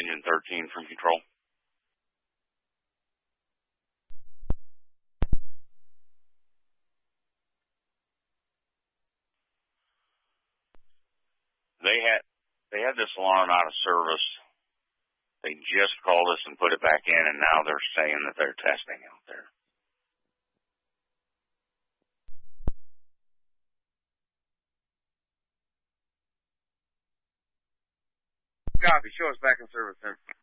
and 13 from control. They had this alarm out of service. They just called us and put it back in, and now they're saying that they're testing out there. Copy. Show us back in service, sir.